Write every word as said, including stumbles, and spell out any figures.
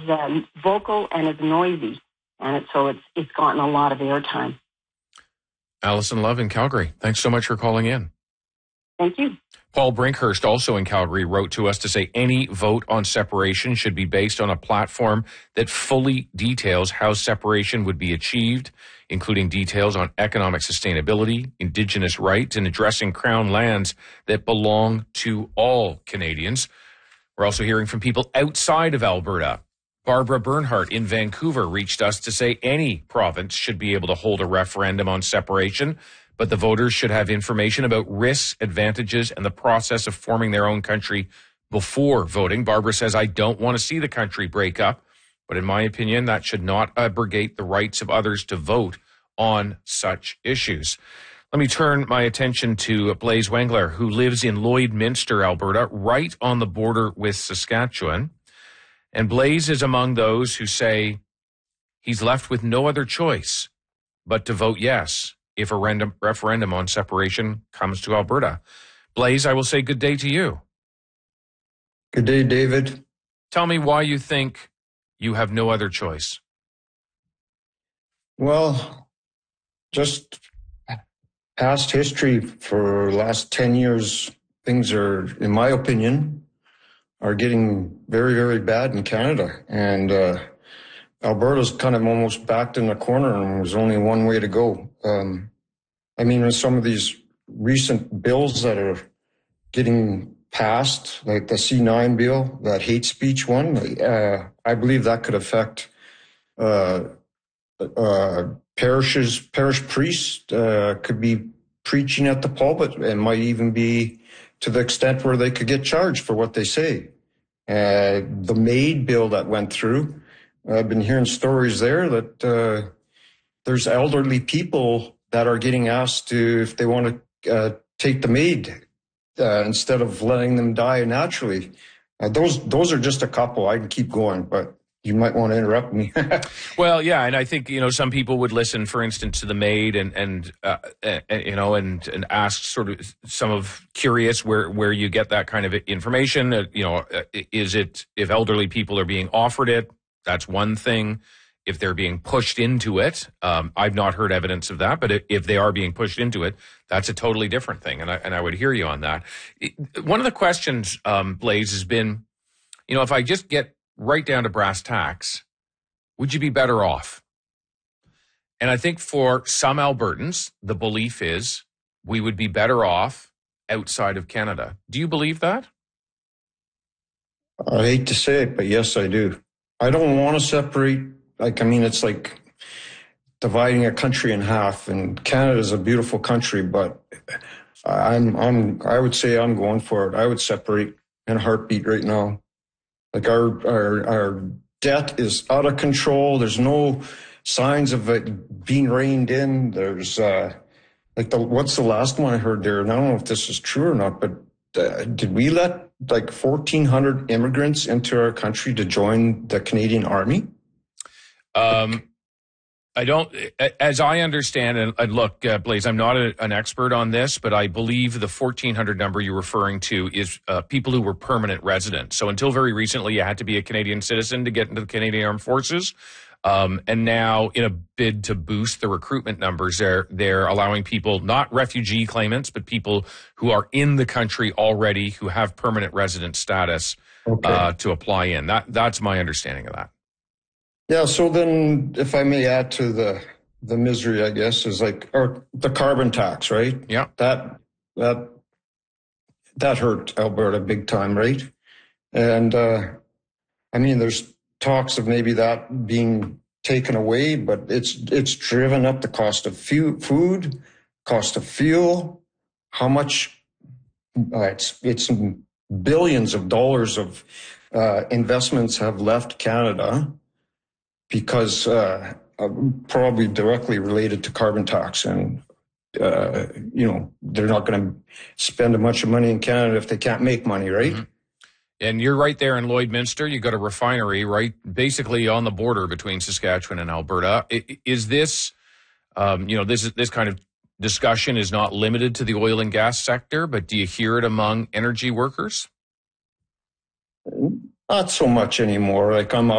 uh, vocal and as noisy, and it, so it's it's gotten a lot of airtime. Allison Love in Calgary, thanks so much for calling in. Thank you. Paul Brinkhurst, also in Calgary, wrote to us to say any vote on separation should be based on a platform that fully details how separation would be achieved, including details on economic sustainability, Indigenous rights, and addressing Crown lands that belong to all Canadians. We're also hearing from people outside of Alberta. Barbara Bernhardt in Vancouver reached us to say any province should be able to hold a referendum on separation, but the voters should have information about risks, advantages, and the process of forming their own country before voting. Barbara says, I don't want to see the country break up, but in my opinion, that should not abrogate the rights of others to vote on such issues. Let me turn my attention to Blaise Wengler, who lives in Lloydminster, Alberta, right on the border with Saskatchewan. And Blaise is among those who say he's left with no other choice but to vote yes if a random referendum on separation comes to Alberta. Blaise, I will say good day to you. Good day, David. Tell me why you think you have no other choice. Well, just past history for the last ten years, things are, in my opinion, are getting very, very bad in Canada. And uh, Alberta's kind of almost backed in the corner, and there's only one way to go. Um, I mean, with some of these recent bills that are getting passed, like the C nine bill, that hate speech one, uh, I believe that could affect uh, uh, parishes, parish priests uh, could be preaching at the pulpit and might even be to the extent where they could get charged for what they say. Uh, the MAID bill that went through, I've been hearing stories there that uh, there's elderly people that are getting asked to, if they want to uh, take the MAID uh, instead of letting them die naturally. Uh, those those are just a couple. I can keep going, but you might want to interrupt me. Well, yeah, and I think, you know, some people would listen, for instance, to the MAID and and uh, uh, you know and and ask sort of some of curious where where you get that kind of information. Uh, you know, uh, is it if elderly people are being offered it? That's one thing. If they're being pushed into it, um, I've not heard evidence of that. But if they are being pushed into it, that's a totally different thing. And I and I would hear you on that. One of the questions, um, Blaise, has been, you know, if I just get right down to brass tacks, would you be better off? And I think for some Albertans, the belief is we would be better off outside of Canada. Do you believe that? I hate to say it, but yes, I do. I don't want to separate. Like, I mean, it's like dividing a country in half, and Canada is a beautiful country, but I'm, I'm, I would say I'm going for it. I would separate in a heartbeat right now. Like our, our, our debt is out of control. There's no signs of it being reined in. There's, uh, like the, what's the last one I heard there? And I don't know if this is true or not, but uh, did we let like fourteen hundred immigrants into our country to join the Canadian Army? Um, I don't, as I understand, and, and look, uh, Blaise, I'm not a, an expert on this, but I believe the fourteen hundred number you're referring to is uh, people who were permanent residents. So until very recently, you had to be a Canadian citizen to get into the Canadian Armed Forces. Um, and now, in a bid to boost the recruitment numbers, they're, they're allowing people, not refugee claimants, but people who are in the country already, who have permanent resident status, okay. uh, to apply in. That, that's my understanding of that. Yeah, so then, if I may add to the the misery, I guess, is like or the carbon tax, right? Yeah. That that that hurt Alberta big time, right? And uh, I mean, there's talks of maybe that being taken away, but it's it's driven up the cost of fu- food, cost of fuel. How much? Uh, it's it's billions of dollars of uh, investments have left Canada. Because uh, probably directly related to carbon tax. And, uh, you know, they're not going to spend a bunch of money in Canada if they can't make money, right? Mm-hmm. And you're right there in Lloydminster. You've got a refinery right basically on the border between Saskatchewan and Alberta. Is this, um, you know, this this kind of discussion is not limited to the oil and gas sector, but do you hear it among energy workers? Not so much anymore. Like I'm